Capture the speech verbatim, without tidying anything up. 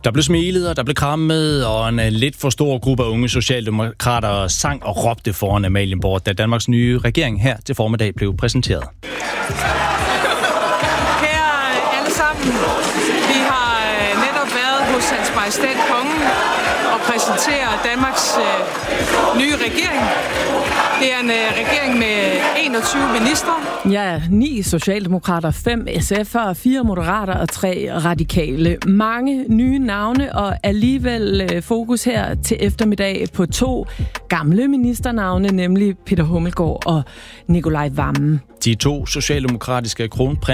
Der blev smilet, og der blev krammet, og en lidt for stor gruppe af unge socialdemokrater sang og råbte foran Amalienborg, da Danmarks nye regering her til formiddag blev præsenteret. Her alle sammen, vi har netop været hos Hans Majestæt Kongen og præsenterer Danmarks øh, nye regering. Det er en øh, regering med enogtyve ministre. Ja, ni socialdemokrater, fem S F'ere, fire moderater og tre radikale. Mange nye navne, og alligevel øh, fokus her til eftermiddag på to gamle ministernavne, nemlig Peter Hummelgaard og Nicolai Wammen. De to socialdemokratiske kronprinser